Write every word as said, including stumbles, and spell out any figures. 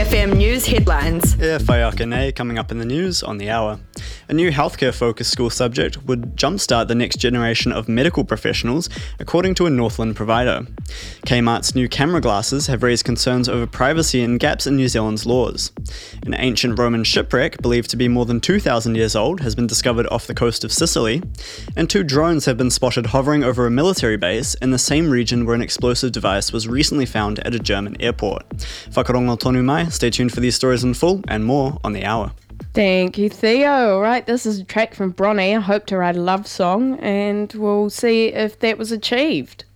F M News headlines. E whaiakene coming up in the news on the hour. A new healthcare-focused school subject would jumpstart the next generation of medical professionals, according to a Northland provider. Kmart's new camera glasses have raised concerns over privacy and gaps in New Zealand's laws. An ancient Roman shipwreck, believed to be more than two thousand years old, has been discovered off the coast of Sicily, and two drones have been spotted hovering over a military base in the same region where an explosive device was recently found at a German airport. Whakarongo tonu mai, stay tuned for these stories in full and more on the hour. Thank you, Theo. Right, this is a track from Bronny, I Hope to Write a Love Song, and we'll see if that was achieved.